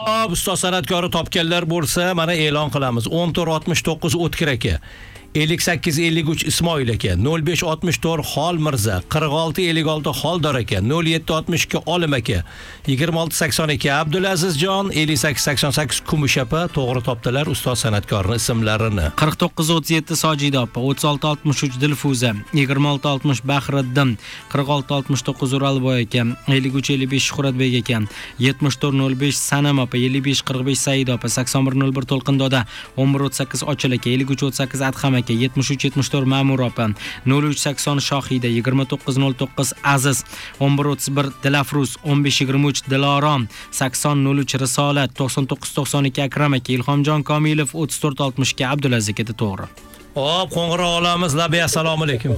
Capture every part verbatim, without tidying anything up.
Hop, ustoz san'atkori topganlar bo'lsa, mana e'lon qilamiz. o'n to'rt oltmish to'qqiz O'tkir aka, ellik sakkiz ellik uch Ismoil aka, nol besh oltmish to'rt Xol Mirza, qirq olti ellik olti Xoldor aka, nol yetti oltmish ikki Olim aka, yigirma olti sakson ikki Abdulazizjon, ellik sakkiz sakson sakkiz Kumush opa to'g'ri topdilar ustoz san'atkorning ismlarini. qirq to'qqiz o'ttiz yetti Sojida opa, o'ttiz olti oltmish uch Dilfuza, yigirma olti oltmish Bahriddin, qirq olti oltmish to'qqiz Uralboy aka, ellik uch ellik besh Shuhratbek aka, yetmish to'rt nol besh Sanam opa, ellik besh qirq besh Said opa, sakson bir nol bir To'lqindoda, o'n bir o'ttiz sakkiz Ochil aka, ellik uch o'ttiz sakkiz Adham aka, yetmish uch yetmish to'rt Ma'mur opa, nol uch sakson Shohida, yigirma to'qqiz nol to'qqiz Aziz, o'n bir o'ttiz bir Dilafruz, o'n besh yigirma uch Dilorom, sakson nol uch Risolat, to'qson to'qqiz to'qson ikki Akram aka, Ilhomjon Komilov, o'ttiz to'rt oltmish ikki Abdulaziz aka to'g'ri. Hop, qo'ng'iroq olamiz. Labi, assalomu alaykum.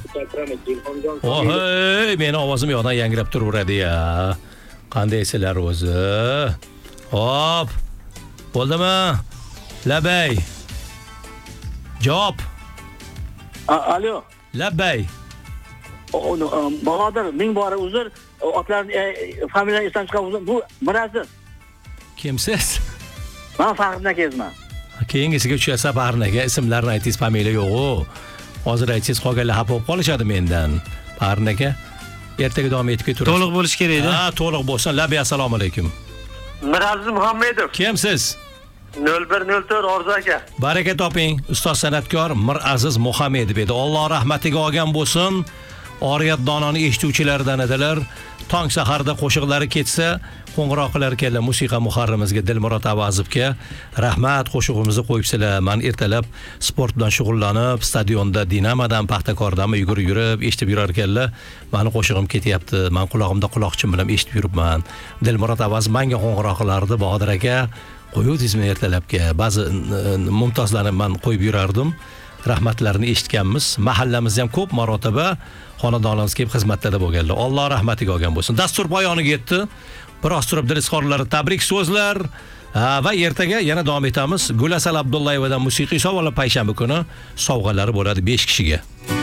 Oy, meni ovozim yoqdan yangrab turaveradi-ya. Qandaysizlar o'zi? Hop. Bo'ldimi? Labay. Javob. Alo. Labay. Bahodir, ming bora uzr, otlarning familiyani esdan chiqarib, bu Miraziz. Kimsiz? Men Faxriddin akangiman. Keyingisiga tushasa Faxriddin aka ismlarini aytingiz, familiya yo'q-ku. Hozir aytsangiz qolganlar xafa bo'lib qolishadi mendan. Faxriddin aka, ertaga davom etib ketaverasiz. To'liq bo'lish kerak edi. Ha, to'liq bo'lsin. Labi, assalomu alaykum. Miraziz Muhammedov. Kimsiz? nol bir nol to'rt Orzu aka. Baraka toping. Ustoz san'atkor Miraziz Muhammedov edi. Alloh rahmatiga olgan bo'lsin. Oriyat dononi eshituvchilaridan edilar. Tong saharda qo'shiqlari ketsa, qo'ng'iroq qilar ekanlar musiqa muharrimizga Dilmurod Avazovga. Rahmat, qo'shig'imizni qo'yibsizlar. Men ertalab sport bilan shug'ullanib, stadionda Dinamodan, Paxtakordanmi yugurib yurib eshitib yurar ekanlar. Meni qo'shig'im ketyapti. Men quloqimda quloqchim bilan eshitib yuribman. Dilmurod Avaz menga qo'ng'iroq qilardi, Bahodir aka. Qo'yuvdingizmi ertalabga? Ba'zi mumtozlarni men qo'yib yurardim. Rahmatlarini eshitganmiz. Mahallamizda ham ko'p marotaba xonadonimiz kelib xizmatlarda bo'lganlar. Alloh rahmatiga olgan bo'lsin. Dastur poyoniga yetdi. Biroz turib dil izhorlari, tabrik so'zlar va ertaga yana davom etamiz. Gulasal Abdullayevadan musiqiy savollar payshanba kuni sovg'alari bo'ladi besh kishiga.